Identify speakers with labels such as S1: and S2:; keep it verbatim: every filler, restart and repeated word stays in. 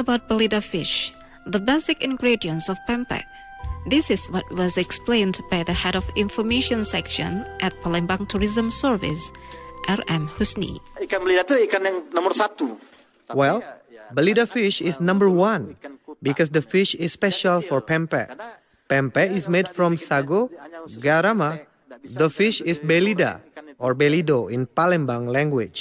S1: about belida fish, the basic ingredients of pempek. This is what was explained by the head of information section at Palembang Tourism Service, R M Husni.
S2: Ikan belida itu ikan yang nomor satu.
S3: Well, belida fish is number one because the fish is special for pempek. Pempek is made from sago, garama. The fish is belida or belido in Palembang language.